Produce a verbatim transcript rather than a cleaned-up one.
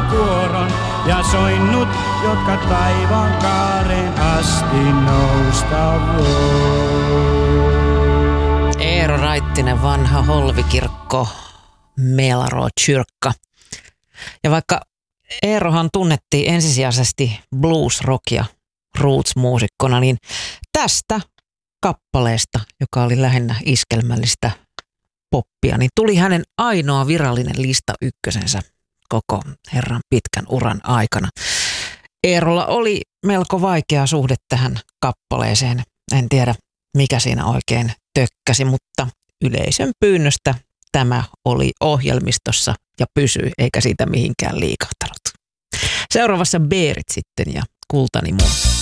kuoron ja soinnut, jotka taivaan kaareen asti nousta voi. Eero Raittinen, vanha holvikirkko, Melaro Kyrkka. Ja vaikka Eerohan tunnettiin ensisijaisesti blues, rock ja roots-muusikkona, niin tästä kappaleesta, joka oli lähinnä iskelmällistä poppia, niin tuli hänen ainoa virallinen lista ykkösensä koko herran pitkän uran aikana. Eerolla oli melko vaikea suhde tähän kappaleeseen. En tiedä, mikä siinä oikein tökkäsi, mutta yleisön pyynnöstä tämä oli ohjelmistossa ja pysyi, eikä siitä mihinkään liikahtanut. Seuraavassa Beerit sitten ja Kultani muu.